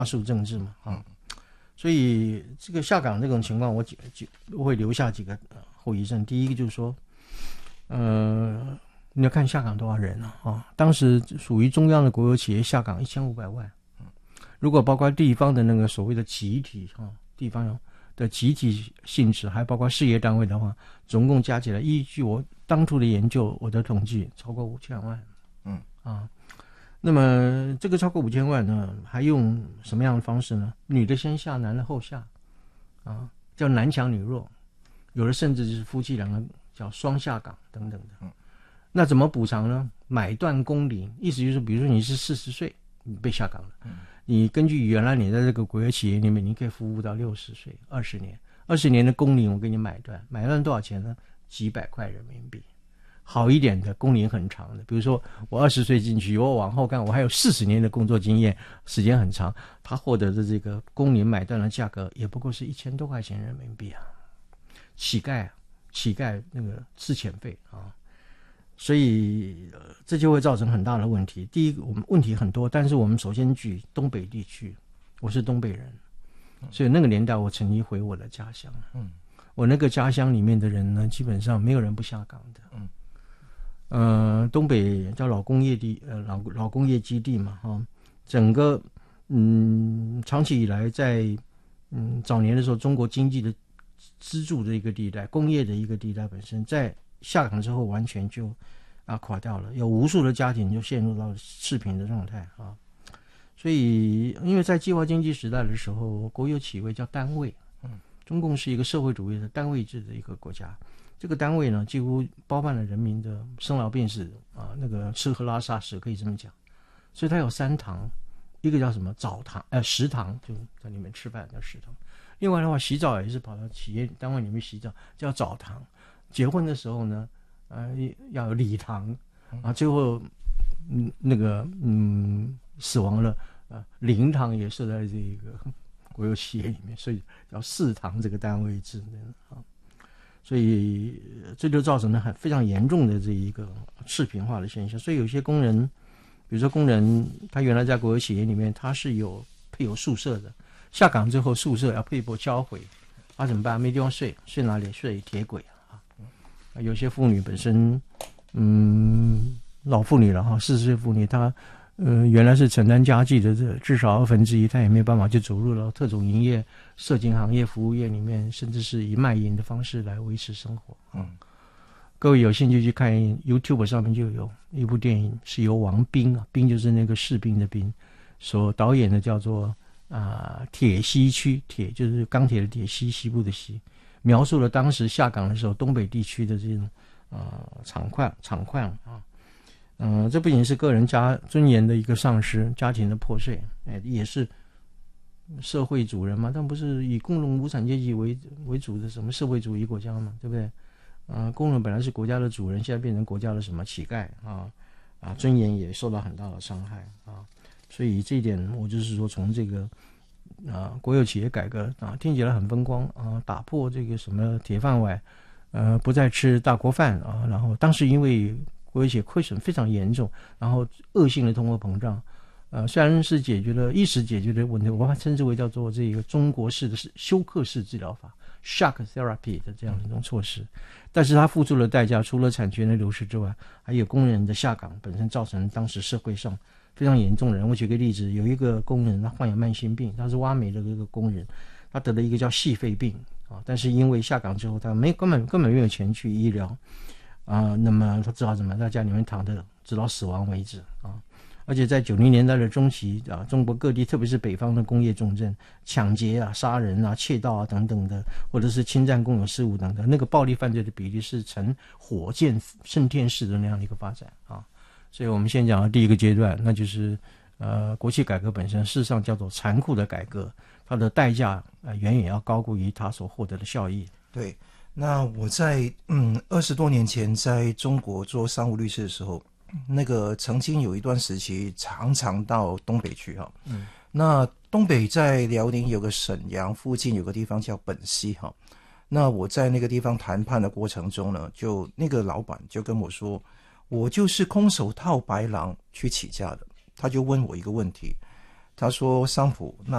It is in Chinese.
术政治嘛所以这个下岗这种情况，我会留下几个后遗症。第一个就是说，你要看下岗多少人当时属于中央的国有企业下岗1500万，如果包括地方的那个所谓的集体地方的集体性质，还包括事业单位的话，总共加起来，依据我当初的研究，我的统计超过5000万。那么这个超过5000万呢，还用什么样的方式呢？女的先下，男的后下，叫男强女弱，有的甚至就是夫妻两个叫双下岗等等的。那怎么补偿呢？买断工龄，意思就是，比如说你是40岁，你被下岗了，你根据原来你在这个国有企业里面，你可以服务到60岁，20年，20年的工龄我给你买断，买断多少钱呢？几百块人民币。好一点的工龄很长的，比如说我20岁进去，我往后看，我还有40年的工作经验，时间很长，他获得的这个工龄买断的价格也不过是1000多块钱人民币啊，乞丐那个吃遣费所以这就会造成很大的问题。第一个，我们问题很多，但是我们首先举东北地区，我是东北人，所以那个年代我曾经回我的家乡，我那个家乡里面的人呢，基本上没有人不下岗的，东北叫老工业地，老工业基地嘛，整个长期以来在早年的时候，中国经济的支柱的一个地带，工业的一个地带本身，在下岗之后完全就垮掉了，有无数的家庭就陷入到赤贫的状态所以因为在计划经济时代的时候，国有企业叫单位，中共是一个社会主义的单位制的一个国家，这个单位呢几乎包办了人民的生老病死那个吃喝拉撒屎可以这么讲，所以它有3堂，一个叫什么澡堂食堂，就在里面吃饭叫食堂，另外的话洗澡也是跑到企业单位里面洗澡叫澡堂，结婚的时候呢要有礼堂最后死亡了灵堂也设在这个国有企业里面，所以叫4堂这个单位制所以这就造成了非常严重的这一个赤贫化的现象。所以有些工人，比如说工人他原来在国有企业里面，他是配有宿舍的，下岗之后宿舍要被迫销毁，他怎么办？没地方睡，睡哪里？睡铁轨有些妇女本身老妇女了40岁妇女，她原来是承担家计的至少1/2，她也没办法，就走入了特种营业、色情行业、服务业里面，甚至是以卖淫的方式来维持生活。各位有兴趣去看 YouTube 上面就有一部电影，是由王兵兵就是那个士兵的兵所导演的，叫做铁西区，铁就是钢铁的铁，西部的西，描述了当时下岗的时候东北地区的这种厂况这不仅是个人尊严的一个丧失，家庭的破碎，也是社会主人嘛，但不是以工农无产阶级为主的什么社会主义国家嘛，对不对？工人本来是国家的主人，现在变成国家的什么乞丐尊严也受到很大的伤害所以这一点我就是说，从这个国有企业改革听起来很风光打破这个什么铁饭碗不再吃大锅饭然后当时因为国有企业亏损非常严重，然后恶性的通货膨胀虽然是一时解决的问题，我把它称之为叫做这个中国式的休克式治疗法 shock therapy 的这样一种措施，但是它付出的代价除了产权的流失之外，还有工人的下岗本身造成当时社会上非常严重的人。我举个例子，有一个工人他患有慢性病，他是挖煤的一个工人，他得了一个叫细肺病但是因为下岗之后他根本没有钱去医疗那么他只好怎么在家里面躺着直到死亡为止而且在90年代的中期中国各地特别是北方的工业重镇，抢劫杀人窃盗等等的，或者是侵占公有事务等等，那个暴力犯罪的比例是呈火箭升天式的那样的一个发展所以我们先讲到第一个阶段，那就是国企改革本身事实上叫做残酷的改革，它的代价远远要高过于它所获得的效益。 对，那我在20多年前在中国做商务律师的时候，那个曾经有一段时期常常到东北去那东北在辽宁有个沈阳附近有个地方叫本溪那我在那个地方谈判的过程中呢，就那个老板就跟我说，我就是空手套白狼去起家的。他就问我一个问题， 他说商普那